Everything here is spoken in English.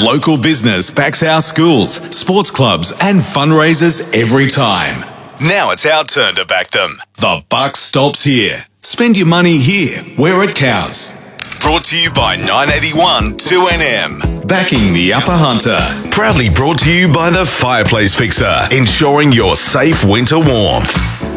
local business backs our schools, sports clubs and fundraisers every time. Now it's our turn to back them. The buck stops here. Spend your money here, where it counts. Brought to you by 981 2NM. Backing the Upper Hunter. Proudly brought to you by the Fireplace Fixer, ensuring your safe winter warmth.